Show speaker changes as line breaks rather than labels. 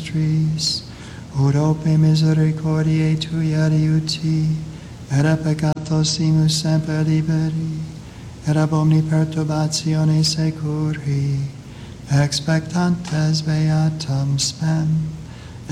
nostris, ut ope misericordiae Tui adiuti, et a peccatos imus semper liberi, et ab omni perturbatione securi, expectantes beatam spem.